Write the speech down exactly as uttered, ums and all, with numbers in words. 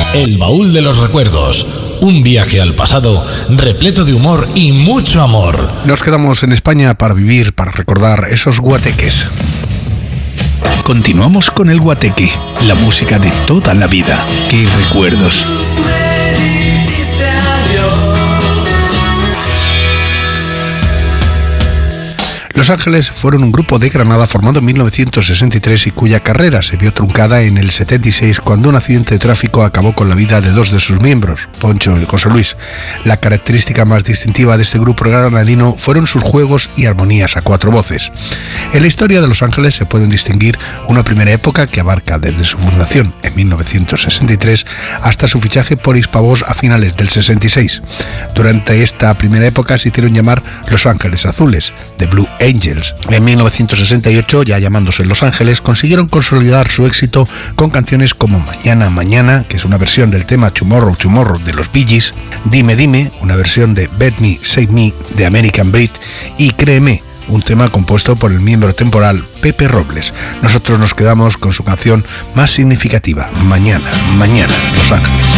El baúl de los recuerdos. Un viaje al pasado repleto de humor y mucho amor. Nos quedamos en España para vivir, para recordar esos guateques. Continuamos con el guateque, la música de toda la vida. ¡Qué recuerdos! Los Ángeles fueron un grupo de Granada formado en mil novecientos sesenta y tres y cuya carrera se vio truncada en el setenta y seis cuando un accidente de tráfico acabó con la vida de dos de sus miembros, Poncho y José Luis. La característica más distintiva de este grupo granadino fueron sus juegos y armonías a cuatro voces. En la historia de Los Ángeles se pueden distinguir una primera época que abarca desde su fundación en mil novecientos sesenta y tres hasta su fichaje por Hispavox a finales del sesenta y seis. Durante esta primera época se hicieron llamar Los Ángeles Azules, de Blue Angels. En mil novecientos sesenta y ocho, ya llamándose Los Ángeles, consiguieron consolidar su éxito con canciones como Mañana, Mañana, que es una versión del tema Tomorrow, Tomorrow de los Bee Gees, Dime, Dime, una versión de Bet Me, Save Me de American Breed, y Créeme, un tema compuesto por el miembro temporal Pepe Robles. Nosotros nos quedamos con su canción más significativa, Mañana, Mañana, Los Ángeles.